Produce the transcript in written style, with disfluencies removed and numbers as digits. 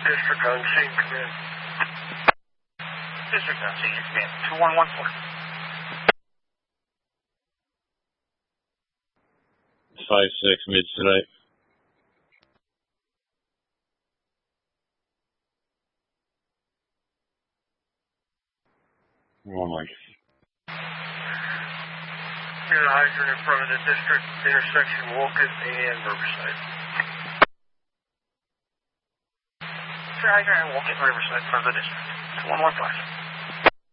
District on scene, come in. District on scene, come in. 2114. 5-6 mid tonight. Oh my. You're the hydrant in front of the district intersection, Woken and Riverside. Hydrant in Woken, Riverside, in front of the district. 2115.